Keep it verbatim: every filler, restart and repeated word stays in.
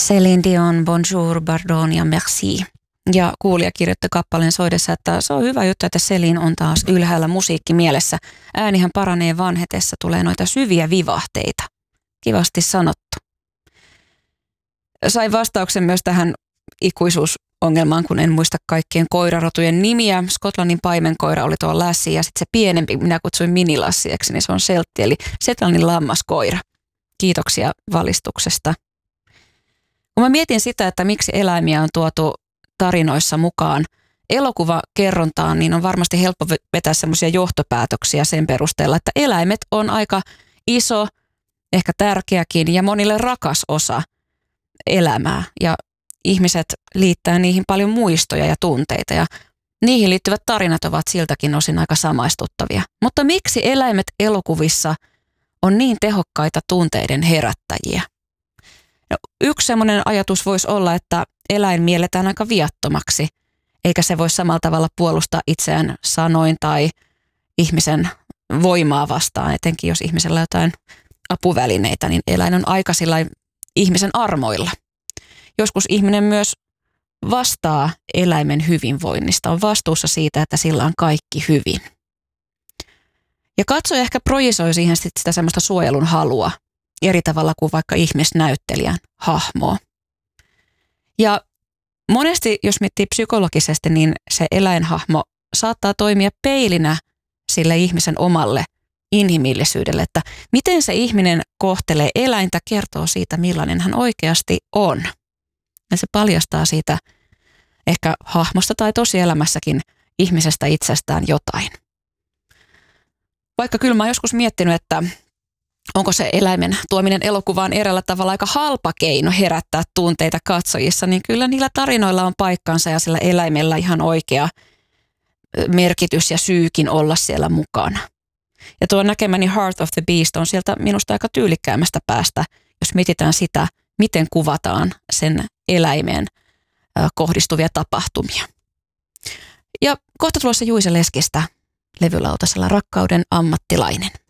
Céline Dion, Bonjour, Pardon ja Merci. Ja kuulija kirjoitti kappaleen soidessa, että se on hyvä juttu, että Céline on taas ylhäällä musiikkimielessä. Äänihän paranee vanhetessa, tulee noita syviä vivahteita. Kivasti sanottu. Sain vastauksen myös tähän ikuisuusongelmaan, kun en muista kaikkien koirarotujen nimiä. Skotlannin paimenkoira oli tuo Lassie ja sitten se pienempi, minä kutsuin minilassieksi, niin se on Seltti, eli Shetlandin lammaskoira. Kiitoksia valistuksesta. Kun mä mietin sitä, että miksi eläimiä on tuotu tarinoissa mukaan elokuvakerrontaan, niin on varmasti helppo vetää semmoisia johtopäätöksiä sen perusteella, että eläimet on aika iso, ehkä tärkeäkin ja monille rakas osa elämää. Ja ihmiset liittää niihin paljon muistoja ja tunteita ja niihin liittyvät tarinat ovat siltäkin osin aika samaistuttavia. Mutta miksi eläimet elokuvissa on niin tehokkaita tunteiden herättäjiä? No, yksi semmoinen ajatus voisi olla, että eläin mielletään aika viattomaksi, eikä se voi samalla tavalla puolustaa itseään sanoin tai ihmisen voimaa vastaan, etenkin jos ihmisellä on jotain apuvälineitä, niin eläin on aika sillain ihmisen armoilla. Joskus ihminen myös vastaa eläimen hyvinvoinnista, on vastuussa siitä, että sillä on kaikki hyvin. Ja katsoja ehkä projisoi siihen sitä semmoista suojelun halua eri tavalla kuin vaikka ihmisnäyttelijän hahmoa. Ja monesti, jos miettii psykologisesti, niin se eläinhahmo saattaa toimia peilinä sille ihmisen omalle inhimillisyydelle, että miten se ihminen kohtelee eläintä, kertoo siitä, millainen hän oikeasti on. Ja se paljastaa siitä ehkä hahmosta tai tosielämässäkin ihmisestä itsestään jotain. Vaikka kyllä mä oon joskus miettinyt, että onko se eläimen tuominen elokuvaan eräällä tavalla aika halpa keino herättää tunteita katsojissa, niin kyllä niillä tarinoilla on paikkansa ja sillä eläimellä ihan oikea merkitys ja syykin olla siellä mukana. Ja tuo näkemäni Heart of the Beast on sieltä minusta aika tyylikkäämmästä päästä, jos mietitään sitä, miten kuvataan sen eläimeen kohdistuvia tapahtumia. Ja kohta tulossa Juise Leskistä levylautasella Rakkauden ammattilainen.